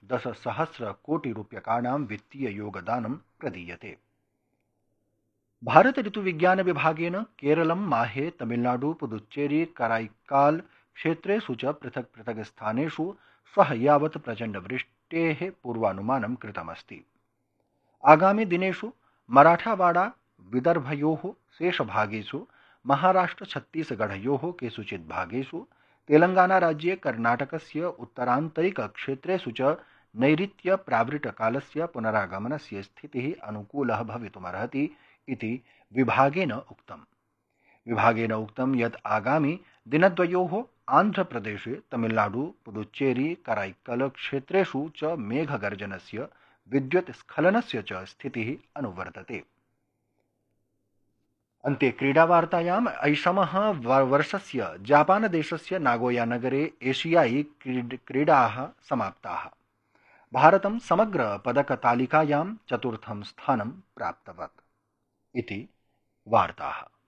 10,000,000,000 वित्तीययोगदानं प्रदीयते। भारत ऋतुविज्ञान विभागेन केरलं, माहे, तमिलनाडु, पुदुच्चेरी, कराईक्काल क्षेत्रेषु च पृथक् पृथक् स्थानेषु श्वः यावत् प्रचण्डवृष्टेः पूर्वानुमानं कृतमस्ति। आगामि दिनेषु मराठावाड़ा विदर्भयोः शेषभागेषु, महाराष्ट्र छत्तीसगढ़योः केषुचित् भागेषु, तेलंगानाराज्ये कर्णाटकस्य उत्तरान्तरिकक्षेत्रेषु च नैऋत्य प्रावृट्कालस्य पुनरागमनस्य स्थितिः अनुकूलः भवितुमर्हति इति विभागेन उक्तम्। विभागेन उक्तं यत् आगामि दिनद्वयोः आन्ध्रप्रदेशे, तमिलनाडु, पुदुच्चेरी, कराईक्कल क्षेत्रेषु च मेघगर्जनस्य, विद्युत् स्खलनस्य च स्थितिः अनुवर्तते। अन्ते क्रीडावार्तायाम् ऐषमः वर्षस्य जापानदेशस्य नागोयानगरे एशियाई क्रीडाः समाप्ताः। भारतं समग्र पदकतालिकायां चतुर्थं स्थानं प्राप्तवत् इति वार्ताः।